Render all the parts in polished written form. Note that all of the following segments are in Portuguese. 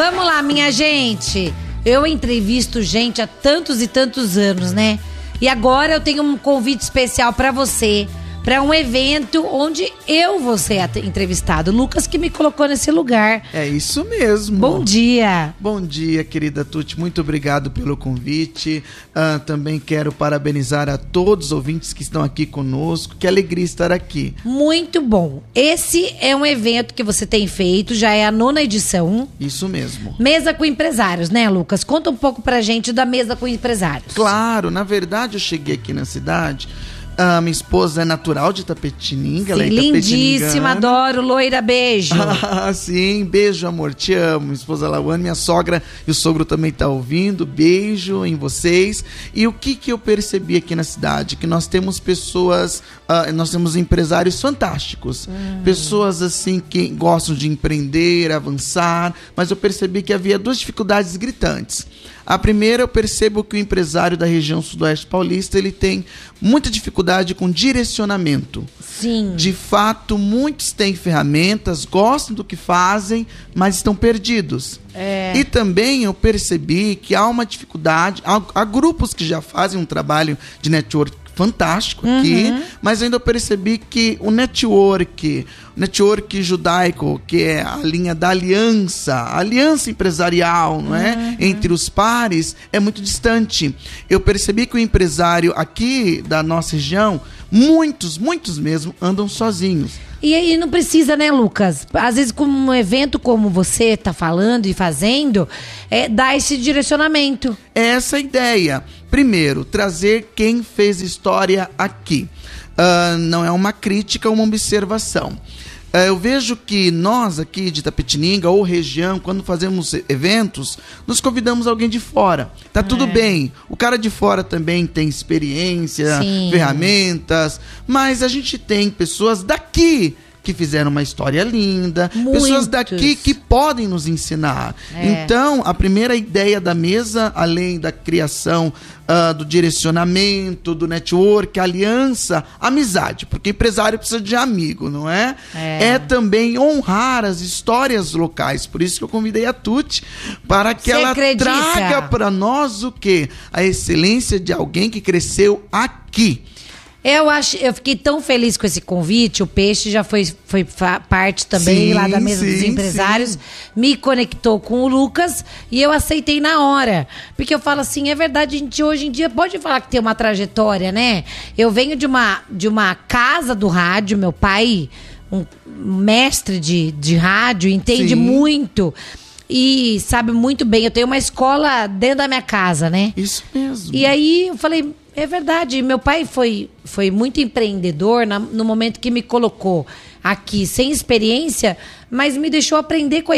Vamos lá, minha gente. Eu entrevisto gente há tantos e tantos anos, né? E agora eu tenho um convite especial pra você, pra um evento onde eu vou ser entrevistado. Lucas que me colocou nesse lugar. É isso mesmo. Bom dia. Bom dia, querida Tuti. Muito obrigado pelo convite. Também quero parabenizar a todos os ouvintes que estão aqui conosco. Que alegria estar aqui. Muito bom. Esse é um evento que você tem feito, já é a 9ª edição. Isso mesmo. Mesa com empresários, né, Lucas? Conta um pouco pra gente da Mesa com Empresários. Claro, na verdade eu cheguei aqui na cidade... minha esposa é natural de Itapetininga. Ela é lindíssima, adoro, loira, beijo. Sim, beijo, amor, te amo. Minha esposa Lauane, minha sogra e o sogro também tá ouvindo. Beijo em vocês. E o que eu percebi aqui na cidade? Que nós temos pessoas, nós temos empresários fantásticos. Pessoas assim que gostam de empreender, avançar. Mas eu percebi que havia 2 dificuldades gritantes. A primeira, eu percebo que o empresário da região sudoeste paulista, ele tem muita dificuldade com direcionamento. Sim. De fato, muitos têm ferramentas, gostam do que fazem, mas estão perdidos. E também eu percebi que há uma dificuldade, há grupos que já fazem um trabalho de network fantástico aqui, mas ainda eu percebi que o network judaico, que é a linha da aliança empresarial, não é? Entre os pares, é muito distante. Eu percebi que o empresário aqui da nossa região, muitos mesmo, andam sozinhos. E aí não precisa, né, Lucas? Às vezes, com um evento como você tá falando e fazendo, dá esse direcionamento. É essa a ideia. Primeiro, trazer quem fez história aqui. Não é uma crítica, é uma observação. Eu vejo que nós aqui de Itapetininga ou região, quando fazemos eventos, nos convidamos alguém de fora. Tá tudo bem. O cara de fora também tem experiência, ferramentas, mas a gente tem pessoas daqui que fizeram uma história linda, pessoas daqui que podem nos ensinar. Então, a primeira ideia da mesa, além da criação do direcionamento, do network, aliança, amizade, porque empresário precisa de amigo, não é? É também honrar as histórias locais. Por isso que eu convidei a Tuti, para que ela traga para nós o quê? A excelência de alguém que cresceu aqui. Eu fiquei tão feliz com esse convite. O Peixe já foi parte também lá da Mesa dos Empresários. Me conectou com o Lucas e eu aceitei na hora. Porque eu falo assim, é verdade, a gente hoje em dia pode falar que tem uma trajetória, né? Eu venho de uma casa do rádio, meu pai, um mestre de rádio, entende muito. E sabe muito bem, eu tenho uma escola dentro da minha casa, né? Isso mesmo. E aí eu falei, é verdade, meu pai foi muito empreendedor no momento que me colocou aqui sem experiência, mas me deixou aprender com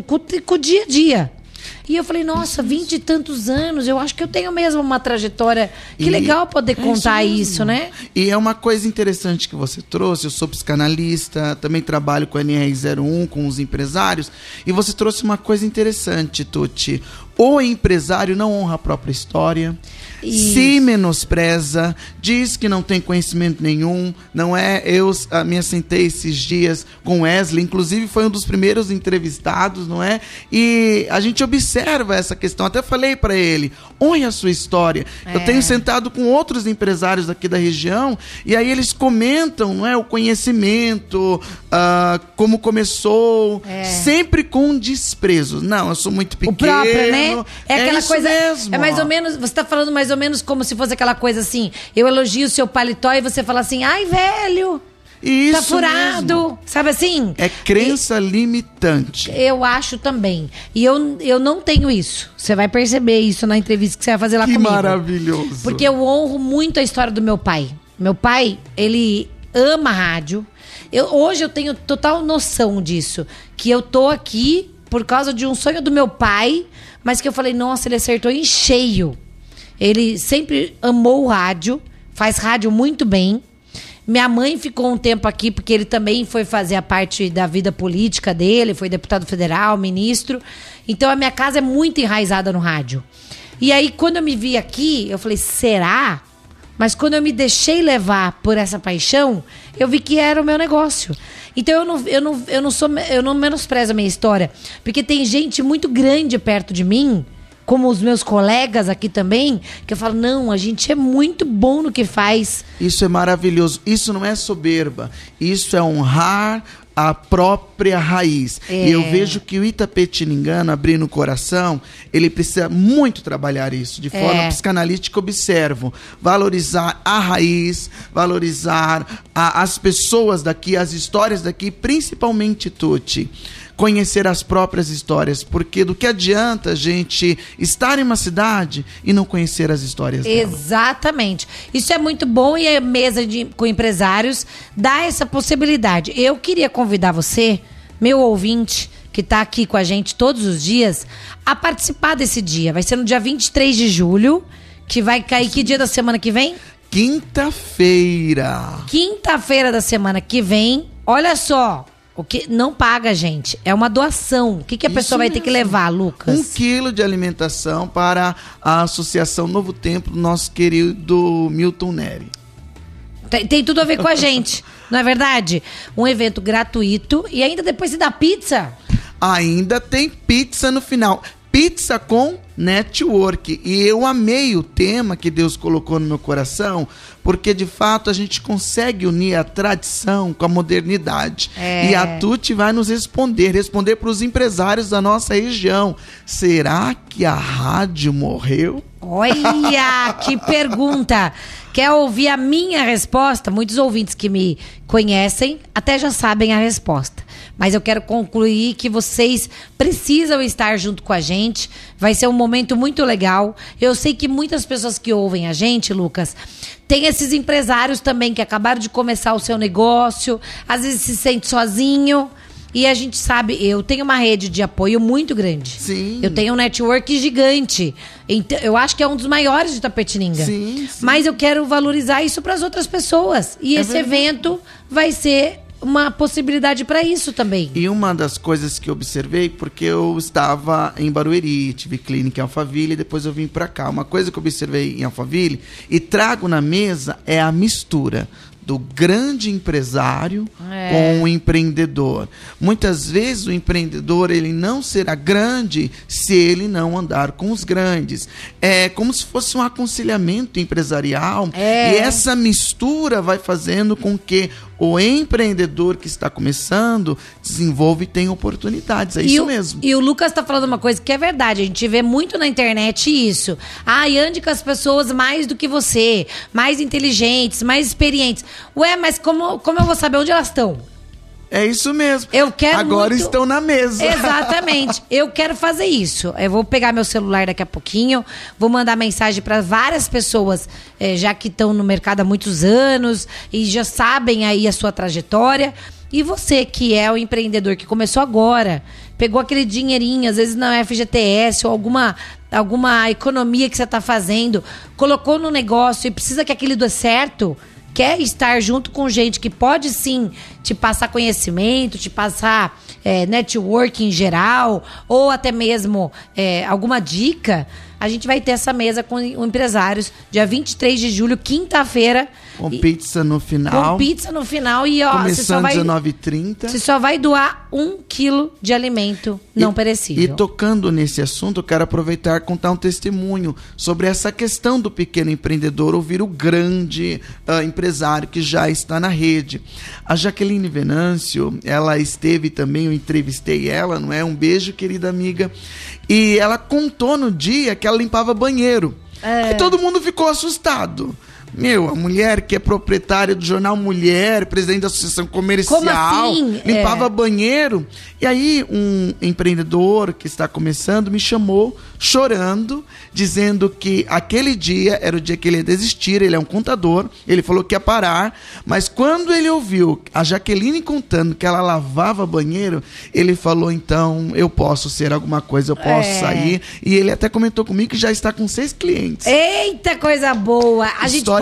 o dia a dia. E eu falei, nossa, 20 e tantos anos, eu acho que eu tenho mesmo uma trajetória. Que legal poder contar isso, né? E é uma coisa interessante que você trouxe, eu sou psicanalista, também trabalho com a NR01, com os empresários, e você trouxe uma coisa interessante, Tuti. O empresário não honra a própria história, se menospreza, diz que não tem conhecimento nenhum, não é? Eu me assentei esses dias com Wesley, inclusive foi um dos primeiros entrevistados, não é? E a gente observa essa questão, até falei para ele, honre a sua história. Eu tenho sentado com outros empresários aqui da região, e aí eles comentam, não é? O conhecimento, como começou, sempre com desprezo. Não, eu sou muito pequeno. O próprio, né? É aquela coisa mesmo. É mais ou menos, você tá falando mais ou menos como se fosse aquela coisa assim, eu elogio o seu paletó e você fala assim, ai velho, isso tá furado, mesmo. Sabe assim? É crença limitante. Eu acho também. E eu não tenho isso. Você vai perceber isso na entrevista que você vai fazer lá comigo. Que maravilhoso. Porque eu honro muito a história do meu pai. Meu pai, ele ama rádio. Hoje eu tenho total noção disso. Que eu tô aqui por causa de um sonho do meu pai, mas que eu falei, nossa, ele acertou em cheio. Ele sempre amou o rádio, faz rádio muito bem. Minha mãe ficou um tempo aqui, porque ele também foi fazer a parte da vida política dele, foi deputado federal, ministro. Então a minha casa é muito enraizada no rádio. E aí, quando eu me vi aqui, eu falei, será? Mas quando eu me deixei levar por essa paixão, eu vi que era o meu negócio. Então eu não menosprezo a minha história, porque tem gente muito grande perto de mim, como os meus colegas aqui também, que eu falo, não, a gente é muito bom no que faz. Isso é maravilhoso. Isso não é soberba. Isso é honrar a própria raiz. E eu vejo que o itapetiningano, abrindo o coração, ele precisa muito trabalhar isso. De forma psicanalítica, observo. Valorizar a raiz, valorizar as pessoas daqui, as histórias daqui, principalmente, Tuti, conhecer as próprias histórias, porque do que adianta a gente estar em uma cidade e não conhecer as histórias dela. Exatamente. Isso é muito bom e a mesa com empresários dá essa possibilidade. Eu queria convidar você, meu ouvinte, que está aqui com a gente todos os dias, a participar desse dia. Vai ser no dia 23 de julho, que vai cair que dia da semana que vem? Quinta-feira. Quinta-feira da semana que vem. Olha só. O que não paga, gente, é uma doação. O que a pessoa vai ter que levar, Lucas? 1 quilo de alimentação para a Associação Novo Tempo do nosso querido Milton Neri. Tem tudo a ver com a gente, não é verdade? Um evento gratuito e ainda depois se dá pizza. Ainda tem pizza no final. Pizza com network. E eu amei o tema que Deus colocou no meu coração, porque de fato a gente consegue unir a tradição com a modernidade. E a Tuti vai nos responder para os empresários da nossa região. Será que a rádio morreu? Olha, que pergunta! Quer ouvir a minha resposta? Muitos ouvintes que me conhecem até já sabem a resposta. Mas eu quero concluir que vocês precisam estar junto com a gente. Vai ser um momento muito legal. Eu sei que muitas pessoas que ouvem a gente, Lucas, tem esses empresários também que acabaram de começar o seu negócio, às vezes se sente sozinho. E a gente sabe, eu tenho uma rede de apoio muito grande. Sim. Eu tenho um network gigante. Então, eu acho que é um dos maiores de Itapetininga. Sim. Mas eu quero valorizar isso para as outras pessoas. E esse evento vai ser uma possibilidade para isso também. E uma das coisas que eu observei, porque eu estava em Barueri, tive clínica em Alphaville e depois eu vim para cá. Uma coisa que eu observei em Alphaville e trago na mesa é a mistura do grande empresário com o empreendedor. Muitas vezes o empreendedor ele não será grande se ele não andar com os grandes. É como se fosse um aconselhamento empresarial. E essa mistura vai fazendo com que o empreendedor que está começando desenvolve e tem oportunidades. É isso mesmo. E o Lucas está falando uma coisa que é verdade. A gente vê muito na internet isso. Ande com as pessoas mais do que você, mais inteligentes, mais experientes. Ué, mas como eu vou saber onde elas estão? É isso mesmo. Eu quero Agora muito... estão na mesa. Exatamente. Eu quero fazer isso. Eu vou pegar meu celular daqui a pouquinho, vou mandar mensagem para várias pessoas, já que estão no mercado há muitos anos e já sabem aí a sua trajetória. E você que é o empreendedor que começou agora, pegou aquele dinheirinho, às vezes na FGTS ou alguma economia que você está fazendo, colocou no negócio e precisa que aquilo dê certo, quer estar junto com gente que pode sim te passar conhecimento, te passar network em geral, ou até mesmo alguma dica, a gente vai ter essa mesa com empresários dia 23 de julho, quinta-feira. Com pizza no final. Com pizza no final e começando às 19h30. Você só vai doar 1 quilo de alimento não perecível. E tocando nesse assunto, eu quero aproveitar e contar um testemunho sobre essa questão do pequeno empreendedor ouvir o grande empresário que já está na rede. A Jaqueline Venâncio, ela esteve também, eu entrevistei ela, não é? Um beijo, querida amiga. E ela contou no dia que ela limpava banheiro. Aí todo mundo ficou assustado. A mulher que é proprietária do jornal Mulher, presidente da Associação Comercial, como assim? Limpava banheiro. E aí um empreendedor que está começando me chamou chorando, dizendo que aquele dia era o dia que ele ia desistir, ele é um contador, ele falou que ia parar, mas quando ele ouviu a Jaqueline contando que ela lavava banheiro, ele falou, então, eu posso ser alguma coisa, eu posso sair. E ele até comentou comigo que já está com 6 clientes. Eita, coisa boa! A gente pode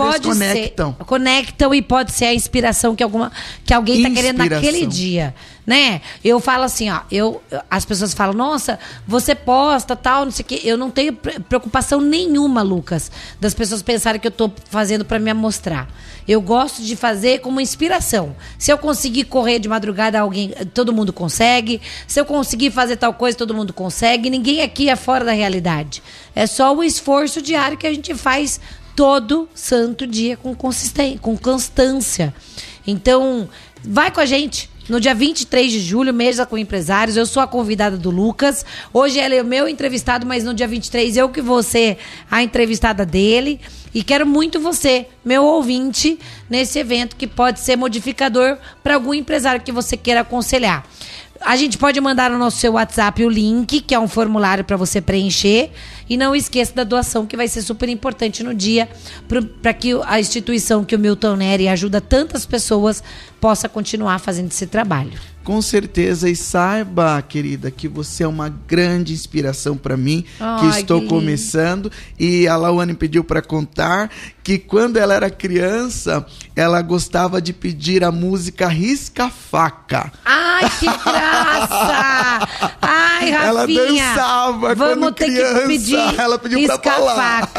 histórias conectam. Conectam e pode ser a inspiração que alguém tá querendo naquele dia, né? Eu falo assim, ó, as pessoas falam, nossa, você posta, tal, não sei o quê. Eu não tenho preocupação nenhuma, Lucas, das pessoas pensarem que eu tô fazendo pra me mostrar. Eu gosto de fazer como inspiração. Se eu conseguir correr de madrugada, todo mundo consegue. Se eu conseguir fazer tal coisa, todo mundo consegue. Ninguém aqui é fora da realidade. É só o esforço diário que a gente faz todo santo dia com constância. Então, vai com a gente. No dia 23 de julho, Mesa com Empresários, eu sou a convidada do Lucas. Hoje ele é o meu entrevistado, mas no dia 23 eu que vou ser a entrevistada dele. E quero muito você, meu ouvinte, nesse evento que pode ser modificador para algum empresário que você queira aconselhar. A gente pode mandar no nosso seu WhatsApp o link, que é um formulário para você preencher. E não esqueça da doação, que vai ser super importante no dia, para que a instituição que o Milton Neri ajuda tantas pessoas possa continuar fazendo esse trabalho. Com certeza, e saiba, querida, que você é uma grande inspiração para mim, que estou começando. E a Lauane pediu para contar que quando ela era criança, ela gostava de pedir a música Risca-Faca. Ai, que graça! Ai, Rafinha! Ela dançava quando criança. Ela pediu pra falar.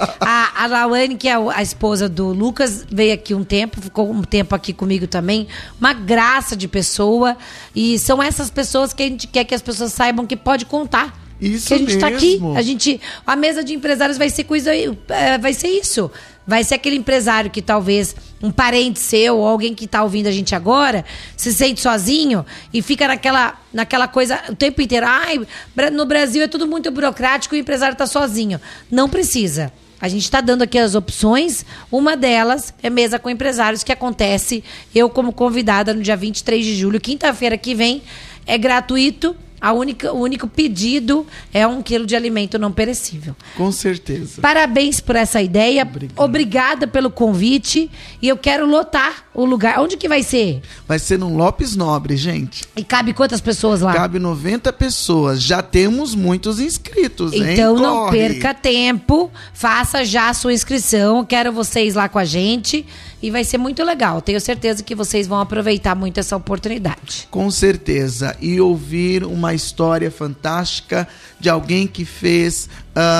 A Lauane, que é a esposa do Lucas, veio aqui um tempo, ficou um tempo aqui comigo também. Uma graça de pessoa. E são essas pessoas que a gente quer que as pessoas saibam que pode contar. Isso que a gente mesmo. Tá aqui. A mesa de empresários vai ser coisa. Vai ser isso. Vai ser aquele empresário que talvez um parente seu ou alguém que tá ouvindo a gente agora se sente sozinho e fica naquela coisa o tempo inteiro. Ai, no Brasil é tudo muito burocrático e o empresário tá sozinho. Não precisa. A gente está dando aqui as opções. Uma delas é Mesa com Empresários, que acontece eu como convidada no dia 23 de julho, quinta-feira que vem. É gratuito. O único pedido é 1 quilo de alimento não perecível. Com certeza. Parabéns por essa ideia. Obrigada pelo convite. E eu quero lotar o lugar. Onde que vai ser? Vai ser no Lopes Nobre, gente. E cabe quantas pessoas lá? Cabe 90 pessoas. Já temos muitos inscritos, hein? Então não perca tempo. Faça já a sua inscrição. Quero vocês lá com a gente. E vai ser muito legal. Tenho certeza que vocês vão aproveitar muito essa oportunidade. Com certeza. E ouvir uma história fantástica de alguém que fez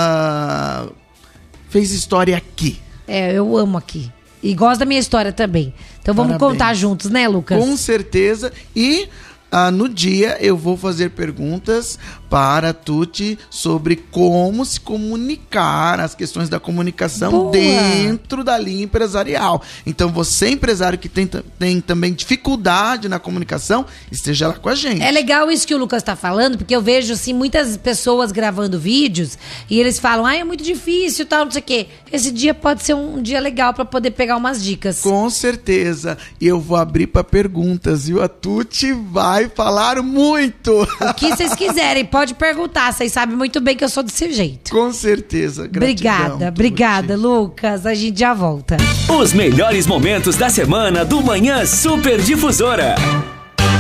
história aqui. Eu amo aqui. E gosto da minha história também. Então vamos contar juntos, né, Lucas? Com certeza. E no dia eu vou fazer perguntas para a Tuti sobre como se comunicar, as questões da comunicação dentro da linha empresarial. Então você, empresário que tem também dificuldade na comunicação, esteja lá com a gente. É legal isso que o Lucas está falando, porque eu vejo assim, muitas pessoas gravando vídeos e eles falam, é muito difícil, tal, não sei o quê. Esse dia pode ser um dia legal para poder pegar umas dicas. Com certeza. E eu vou abrir para perguntas, viu? A Tuti vai falar muito. O que vocês quiserem, pode perguntar. Vocês sabem muito bem que eu sou desse jeito. Com certeza. Gratidão, obrigada, Lucas. A gente já volta. Os melhores momentos da semana do Manhã Super Difusora.